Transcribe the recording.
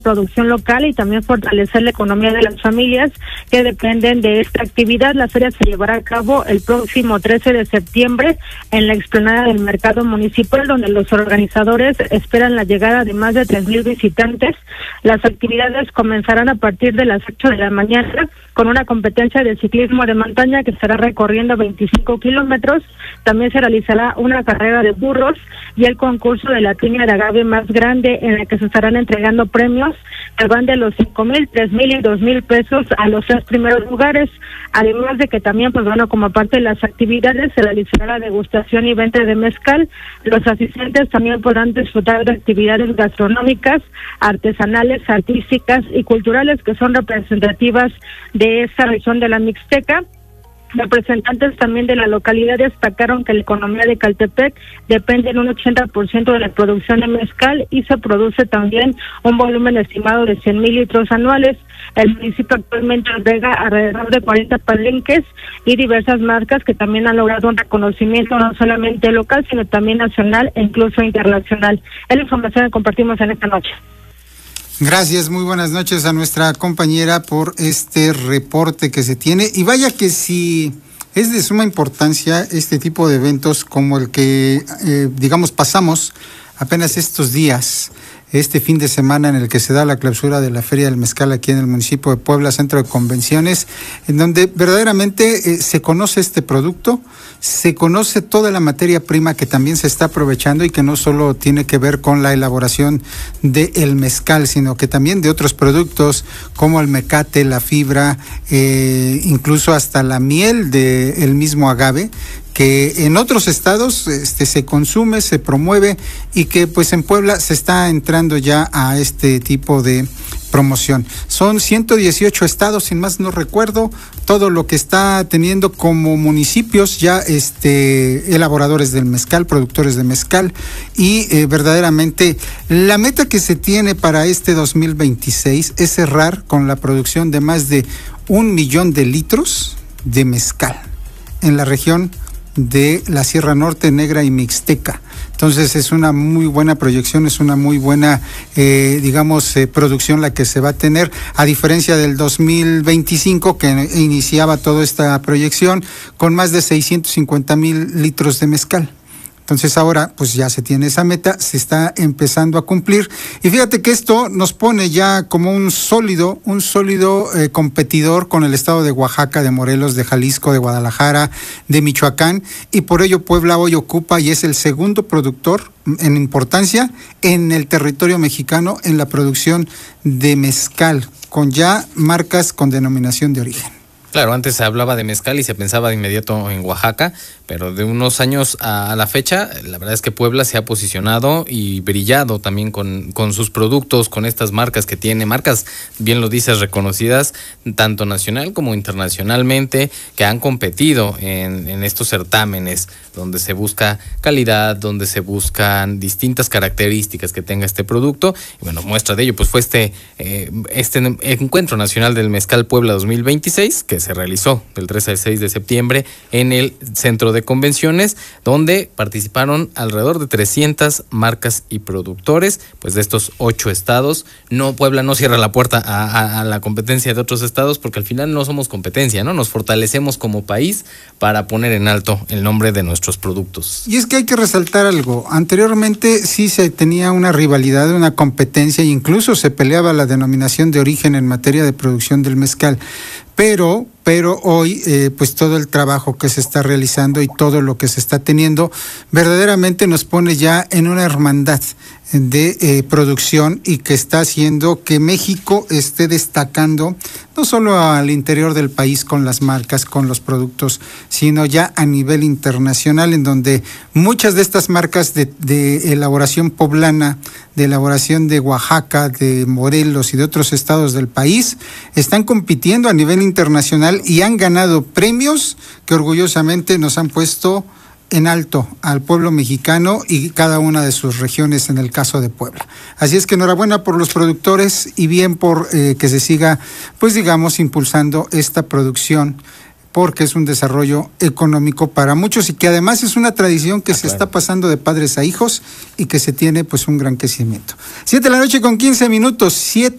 producción local y también fortalecer la economía de las familias que dependen de esta actividad. La feria se llevará a cabo el próximo 13 de septiembre en la explanada del mercado municipal, donde los organizadores esperan la llegada de más de 3,000 visitantes. Las actividades comenzarán a partir de las 8 de la mañana con una competencia de ciclismo de montaña que estará recorriendo 25 kilómetros. También se realizará una carrera de burros y el concurso de la piña de agave más grande, en el que se estarán entregando premios que van de los 5,000, 3,000 y 2,000 pesos a los 6 primeros lugares. Además de que también, pues bueno, como parte de las actividades se realizará la degustación y venta de mezcal. Los asistentes también podrán disfrutar de actividades gastronómicas, artesanales, artísticas y culturales que son representativas de esta región de la Mixteca. Representantes también de la localidad destacaron que la economía de Caltepec depende en un 80% de la producción de mezcal y se produce también un volumen estimado de 100,000 litros anuales. El municipio actualmente alberga alrededor de 40 palenques y diversas marcas que también han logrado un reconocimiento no solamente local, sino también nacional e incluso internacional. Es la información que compartimos en esta noche. Gracias, muy buenas noches a nuestra compañera por este reporte que se tiene. Y vaya que sí es de suma importancia este tipo de eventos como el que, pasamos apenas estos días, este fin de semana en el que se da la clausura de la Feria del Mezcal aquí en el municipio de Puebla, Centro de Convenciones, en donde verdaderamente se conoce este producto, se conoce toda la materia prima que también se está aprovechando y que no solo tiene que ver con la elaboración del mezcal, sino que también de otros productos como el mecate, la fibra, incluso hasta la miel del mismo agave, que en otros estados se consume, se promueve y que pues en Puebla se está entrando ya a este tipo de promoción. Son 118 estados, sin más no recuerdo, todo lo que está teniendo como municipios ya elaboradores del mezcal, productores de mezcal y verdaderamente la meta que se tiene para este 2026 es cerrar con la producción de más de 1,000,000 de litros de mezcal en la región de la Sierra Norte, Negra y Mixteca. Entonces es una muy buena proyección, es una muy buena, producción la que se va a tener, a diferencia del 2025 que iniciaba toda esta proyección con más de 650,000 litros de mezcal. Entonces ahora pues ya se tiene esa meta, se está empezando a cumplir y fíjate que esto nos pone ya como un sólido competidor con el estado de Oaxaca, de Morelos, de Jalisco, de Guadalajara, de Michoacán y por ello Puebla hoy ocupa y es el segundo productor en importancia en el territorio mexicano en la producción de mezcal, con ya marcas con denominación de origen. Claro, antes se hablaba de mezcal y se pensaba de inmediato en Oaxaca, pero de unos años a la fecha, la verdad es que Puebla se ha posicionado y brillado también con sus productos, con estas marcas que tiene, marcas, bien lo dices, reconocidas tanto nacional como internacionalmente, que han competido en estos certámenes, donde se busca calidad, donde se buscan distintas características que tenga este producto. Y bueno, muestra de ello pues fue este Encuentro Nacional del Mezcal Puebla 2026, que se realizó del 3 al 6 de septiembre en el Centro de Convenciones, donde participaron alrededor de 300 marcas y productores, pues de estos 8 estados. Puebla no cierra la puerta a la competencia de otros estados, porque al final no somos competencia, ¿no? Nos fortalecemos como país para poner en alto el nombre de nuestros productos. Y es que hay que resaltar algo. Anteriormente sí se tenía una rivalidad, una competencia, e incluso se peleaba la denominación de origen en materia de producción del mezcal. Pero hoy, pues todo el trabajo que se está realizando y todo lo que se está teniendo, verdaderamente nos pone ya en una hermandad de producción y que está haciendo que México esté destacando no solo al interior del país con las marcas, con los productos, sino ya a nivel internacional, en donde muchas de estas marcas de elaboración poblana, de elaboración de Oaxaca, de Morelos y de otros estados del país, están compitiendo a nivel internacional y han ganado premios que orgullosamente nos han puesto en alto al pueblo mexicano y cada una de sus regiones en el caso de Puebla. Así es que enhorabuena por los productores y bien por que se siga, pues digamos, impulsando esta producción, porque es un desarrollo económico para muchos y que además es una tradición que se está pasando de padres a hijos y que se tiene pues un gran crecimiento. 7 de la noche con 15 minutos, 7